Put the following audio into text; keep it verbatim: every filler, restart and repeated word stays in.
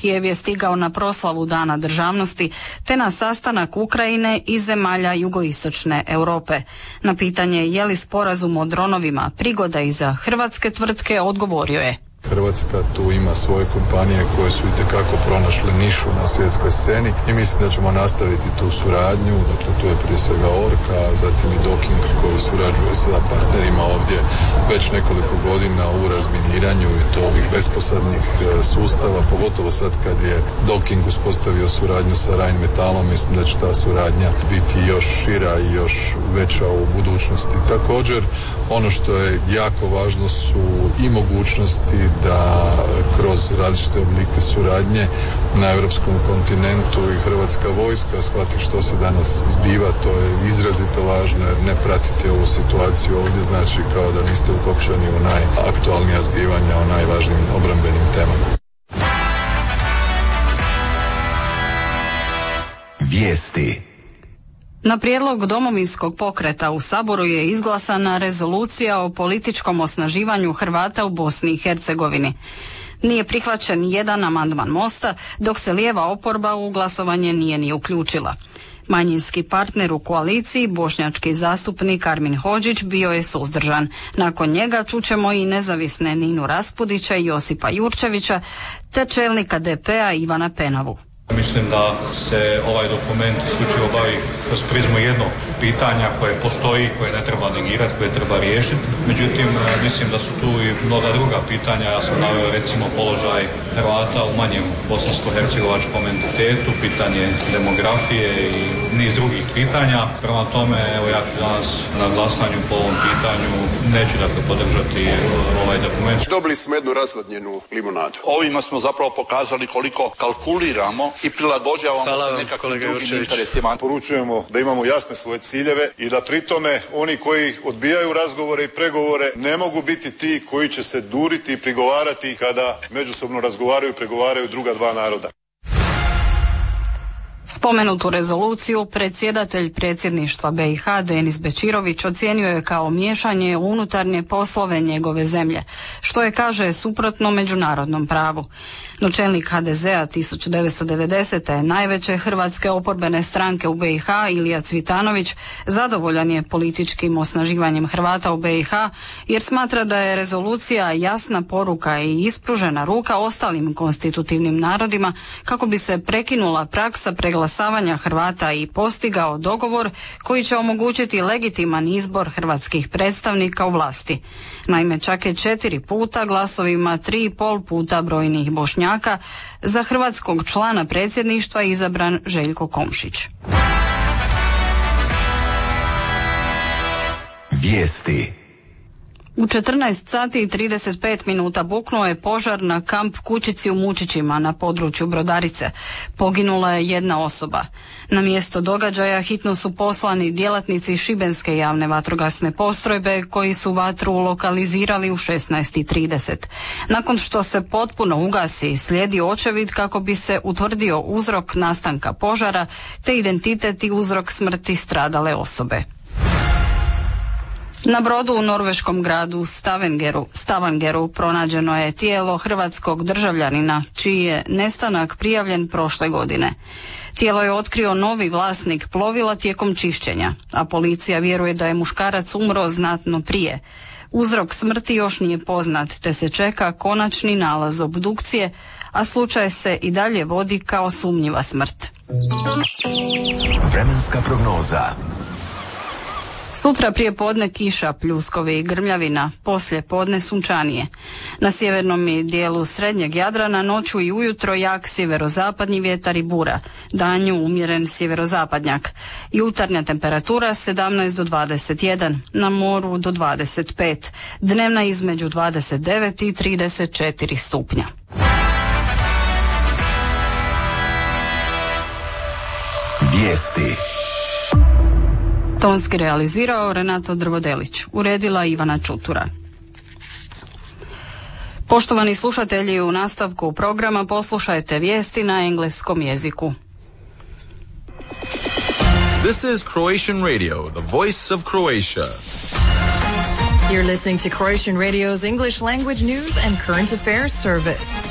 Kijev je stigao na proslavu Dana državnosti te na sastanak Ukrajine i zemalja jugoistočne Europe. Na pitanje je li sporazum o dronovima prigoda i za hrvatske tvrtke odgovorio je: Hrvatska tu ima svoje kompanije koje su itekako pronašle nišu na svjetskoj sceni i mislim da ćemo nastaviti tu suradnju. Dakle, tu je prije svega Orka, zatim i Docking koji surađuje sa partnerima ovdje već nekoliko godina u razminiranju i to ovih besposadnih sustava, pogotovo sad kad je Docking uspostavio suradnju sa Rheinmetallom. Mislim da će ta suradnja biti još šira i još veća u budućnosti. Također, ono što je jako važno su i mogućnosti da kroz različite oblike suradnje na europskom kontinentu i hrvatska vojska shvati što se danas zbiva. To je izrazito važno jer ne pratite ovu situaciju ovdje znači kao da niste ukopčani u najaktualnija zbivanja o najvažnijim obrambenim temama. Vijesti. Na prijedlog Domovinskog pokreta u Saboru je izglasana rezolucija o političkom osnaživanju Hrvata u Bosni i Hercegovini. Nije prihvaćen jedan amandman Mosta, dok se lijeva oporba u glasovanje nije ni uključila. Manjinski partner u koaliciji, bošnjački zastupnik Armin Hodžić, bio je suzdržan. Nakon njega čućemo i nezavisne Ninu Raspudića i Josipa Jurčevića, te čelnika D P-a Ivana Penavu. Mislim da se ovaj dokument isključivo bavi kroz prizmu jednog pitanja koje postoji, koje ne treba negirati, koje treba riješiti. Međutim, mislim da su tu i mnoga druga pitanja. Ja sam naveo recimo položaj Hrvata u manjem bosansko-hercegovačkom entitetu, pitanje demografije i niz drugih pitanja. Prema tome, evo ja ću danas na glasanju po ovom pitanju neću dakle podržati ovaj dokument. Dobili smo jednu razvodnjenu limonadu. Ovima smo zapravo pokazali koliko kalkuliramo i prilagođavamo se nekakvim drugim interesima. Poručujemo da imamo jasne svoje ciljeve i da pri tome oni koji odbijaju razgovore i pregovore ne mogu biti ti koji će se duriti i prigovarati kada međusobno razgovaraju i pregovaraju druga dva naroda. Spomenutu rezoluciju predsjedatelj predsjedništva B i H Denis Bečirović ocijenio je kao miješanje u unutarnje poslove njegove zemlje, što je, kaže, suprotno međunarodnom pravu. No čelnik H D Z-a tisuću devetsto devedesete. najveće hrvatske oporbene stranke u B i H Ilija Cvitanović zadovoljan je političkim osnaživanjem Hrvata u B i H jer smatra da je rezolucija jasna poruka i ispružena ruka ostalim konstitutivnim narodima kako bi se prekinula praksa preglasavanja Hrvata i postigao dogovor koji će omogućiti legitiman izbor hrvatskih predstavnika u vlasti. Naime, čak je četiri puta glasovima tri i pol puta brojnih Bošnjaka za hrvatskog člana predsjedništva izabran Željko Komšić. Vijesti. U četrnaest sati i trideset pet minuta buknuo je požar na kamp kućici u Mučićima na području Brodarice. Poginula je jedna osoba. Na mjesto događaja hitno su poslani djelatnici Šibenske javne vatrogasne postrojbe koji su vatru lokalizirali u šesnaest i trideset. Nakon što se potpuno ugasi, slijedi očevid kako bi se utvrdio uzrok nastanka požara te identitet i uzrok smrti stradale osobe. Na brodu u norveškom gradu Stavangeru, Stavangeru pronađeno je tijelo hrvatskog državljanina čiji je nestanak prijavljen prošle godine. Tijelo je otkrio novi vlasnik plovila tijekom čišćenja, a policija vjeruje da je muškarac umro znatno prije. Uzrok smrti još nije poznat, te se čeka konačni nalaz obdukcije, a slučaj se i dalje vodi kao sumnjiva smrt. Vremenska prognoza. Sutra prije podne kiša, pljuskovi i grmljavina, poslije podne sunčanije. Na sjevernom dijelu srednjeg Jadrana noću i ujutro jak sjeverozapadni vjetar i bura, danju umjeren sjeverozapadnjak. Jutarnja temperatura sedamnaest do dvadeset jedan, na moru do dvadeset pet, dnevna između dvadeset devet i trideset četiri stupnja. Vijesti. Tonski realizirao Renato Drvodelić, uredila Ivana Čutura. Poštovani slušatelji, u nastavku programa poslušajte vijesti na engleskom jeziku. This is Croatian Radio, the voice of Croatia. You're listening to Croatian Radio's English language news and current affairs service.